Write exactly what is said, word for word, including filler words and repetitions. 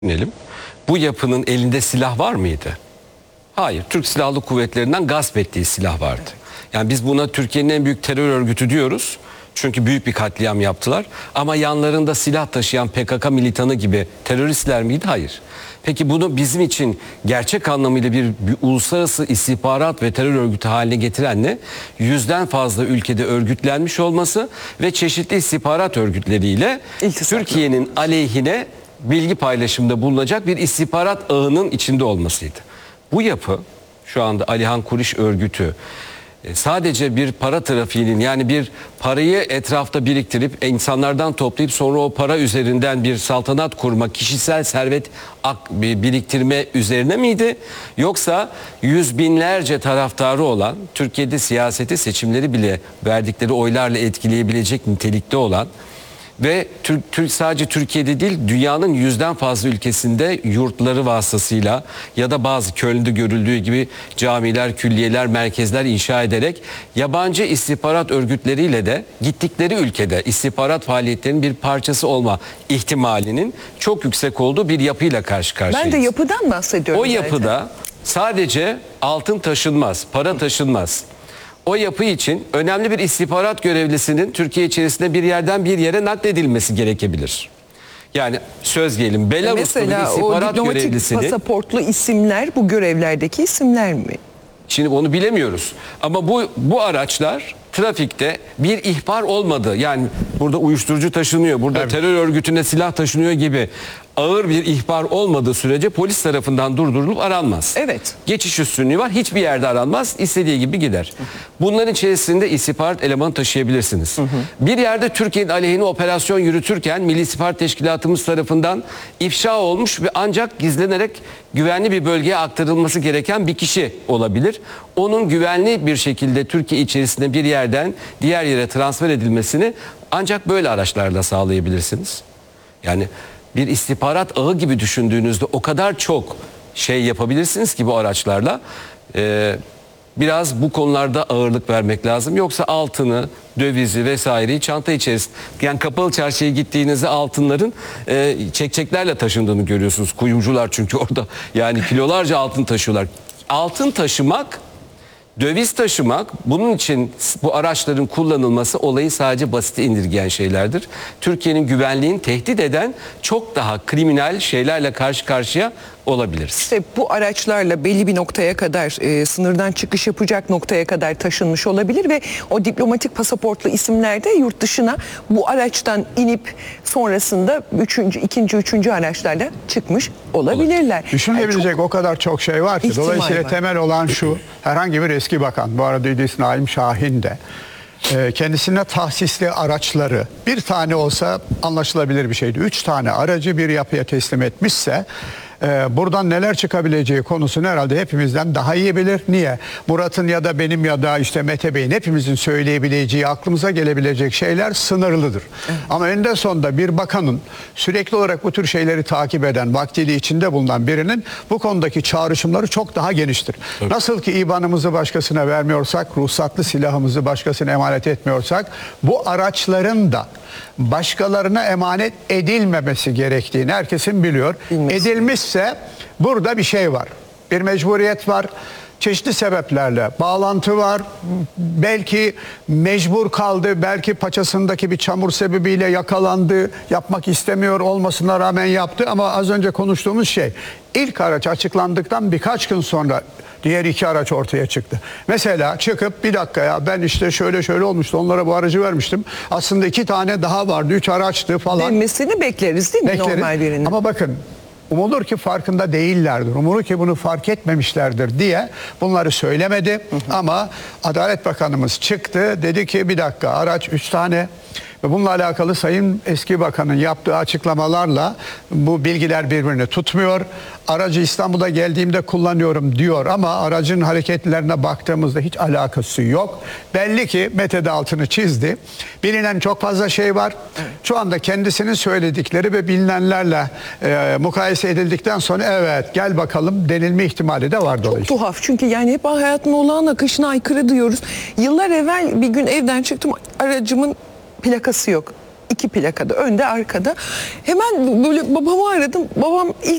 Düşünelim. Bu yapının elinde silah var mıydı? Hayır. Türk Silahlı Kuvvetleri'nden gasp ettiği silah vardı. Yani biz buna Türkiye'nin en büyük terör örgütü diyoruz. Çünkü büyük bir katliam yaptılar. Ama yanlarında silah taşıyan P K K militanı gibi teröristler miydi? Hayır. Peki bunu bizim için gerçek anlamıyla bir, bir uluslararası istihbarat ve terör örgütü haline getiren ne? Yüzden fazla ülkede örgütlenmiş olması ve çeşitli istihbarat örgütleriyle Türkiye'nin aleyhine bilgi paylaşımında bulunacak bir istihbarat ağının içinde olmasıydı. Bu yapı şu anda Alihan Kuriş örgütü sadece bir para trafiğinin, yani bir parayı etrafta biriktirip insanlardan toplayıp sonra o para üzerinden bir saltanat kurma, kişisel servet biriktirme üzerine miydi? Yoksa yüz binlerce taraftarı olan, Türkiye'de siyaseti, seçimleri bile verdikleri oylarla etkileyebilecek nitelikte olan ve Türk, Türk sadece Türkiye'de değil, dünyanın yüzden fazla ülkesinde yurtları vasıtasıyla ya da bazı Köln'de görüldüğü gibi camiler, külliyeler, merkezler inşa ederek yabancı istihbarat örgütleriyle de gittikleri ülkede istihbarat faaliyetlerinin bir parçası olma ihtimalinin çok yüksek olduğu bir yapıyla karşı karşıyayız. Ben de yapıdan bahsediyorum. O yapıda zaten sadece altın taşınmaz, para taşınmaz. O yapı için önemli bir istihbarat görevlisinin Türkiye içerisinde bir yerden bir yere nakledilmesi gerekebilir. Yani söz gelin Belarus'ta bir istihbarat o görevlisini... pasaportlu isimler bu görevlerdeki isimler mi? Şimdi onu bilemiyoruz. Ama bu, bu araçlar trafikte bir ihbar olmadı. Yani burada uyuşturucu taşınıyor, burada evet, terör örgütüne silah taşınıyor gibi ağır bir ihbar olmadığı sürece polis tarafından durdurulup aranmaz. Evet. Geçiş üstünlüğü var. Hiçbir yerde aranmaz. İstediği gibi gider. Bunların içerisinde istihbarat elemanı taşıyabilirsiniz. Hı hı. Bir yerde Türkiye'nin aleyhine operasyon yürütürken Milli İstihbarat Teşkilatımız tarafından ifşa olmuş ve ancak gizlenerek güvenli bir bölgeye aktarılması gereken bir kişi olabilir. Onun güvenli bir şekilde Türkiye içerisinde bir yerden diğer yere transfer edilmesini ancak böyle araçlarla sağlayabilirsiniz. Yani bir istihbarat ağı gibi düşündüğünüzde o kadar çok şey yapabilirsiniz ki bu araçlarla. Ee, biraz bu konularda ağırlık vermek lazım. Yoksa altını, dövizi vesaireyi çanta içerisinde, yani kapalı çarşıya gittiğinizde altınların e, çekçeklerle taşındığını görüyorsunuz. Kuyumcular çünkü orada yani kilolarca altın taşıyorlar. Altın taşımak, döviz taşımak, bunun için bu araçların kullanılması olayı sadece basite indirgeyen şeylerdir. Türkiye'nin güvenliğini tehdit eden çok daha kriminal şeylerle karşı karşıya olabiliriz. İşte bu araçlarla belli bir noktaya kadar, e, sınırdan çıkış yapacak noktaya kadar taşınmış olabilir ve o diplomatik pasaportlu isimler de yurt dışına bu araçtan inip sonrasında üçüncü, ikinci, üçüncü araçlarla çıkmış olabilirler. Düşünebilecek yani o kadar çok şey var ki. Dolayısıyla var. temel olan şu: herhangi bir eski bakan, bu arada İdris Naim Şahin de kendisine tahsisli araçları bir tane olsa anlaşılabilir bir şeydi. Üç tane aracı bir yapıya teslim etmişse buradan neler çıkabileceği konusunu herhalde hepimizden daha iyi bilir. Niye? Murat'ın ya da benim ya da işte Mete Bey'in, hepimizin söyleyebileceği, aklımıza gelebilecek şeyler sınırlıdır. Evet. Ama eninde sonunda bir bakanın, sürekli olarak bu tür şeyleri takip eden, vaktiyle içinde bulunan birinin bu konudaki çağrışımları çok daha geniştir. Evet. Nasıl ki İBAN'ımızı başkasına vermiyorsak, ruhsatlı silahımızı başkasına emanet etmiyorsak, bu araçların da başkalarına emanet edilmemesi gerektiğini herkesin biliyor. Bilmez. Edilmişse burada bir şey var. Bir mecburiyet var. Çeşitli sebeplerle bağlantı var. Belki mecbur kaldı. Belki paçasındaki bir çamur sebebiyle yakalandı. Yapmak istemiyor olmasına rağmen yaptı. Ama az önce konuştuğumuz şey, ilk araç açıklandıktan birkaç gün sonra diğer iki araç ortaya çıktı. Mesela çıkıp bir dakika ya ben işte şöyle şöyle olmuştu, onlara bu aracı vermiştim. Aslında iki tane daha vardı, üç araçtı falan. Denmesini bekleriz değil mi Bekleriz. Normal birinin? Ama bakın, umulur ki farkında değillerdir, umulur ki bunu fark etmemişlerdir diye bunları söylemedi. Hı hı. Ama Adalet Bakanımız çıktı, dedi ki bir dakika, araç üç tane ve bununla alakalı Sayın Eski Bakan'ın yaptığı açıklamalarla bu bilgiler birbirini tutmuyor. Aracı İstanbul'a geldiğimde kullanıyorum diyor ama aracın hareketlerine baktığımızda hiç alakası yok. Belli ki Mete de altını çizdi. Bilinen çok fazla şey var. Şu anda kendisinin söyledikleri ve bilinenlerle e, mukayese edildikten sonra evet gel bakalım denilme ihtimali de var dolayısıyla. Çok tuhaf çünkü yani hep hayatın olağan akışına aykırı diyoruz. Yıllar evvel bir gün evden çıktım, aracımın plakası yok. iki plakada, önde arkada. Hemen böyle babamı aradım. Babam ilk